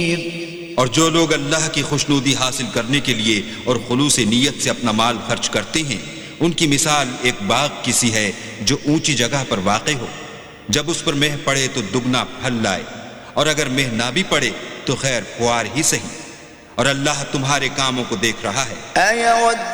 और जो लोग अल्लाह की खुशनुदी हासिल करने के लिए और खुलूस नीयत से अपना माल खर्च करते हैं, उनकी मिसाल एक बाग की सी है जो ऊंची जगह पर वाक़े हो। जब उस पर मेह पड़े तो दुगना फल लाए, और अगर मेह ना भी पड़े तो खैर ख्वार ही सही, और अल्लाह तुम्हारे कामों को देख रहा है।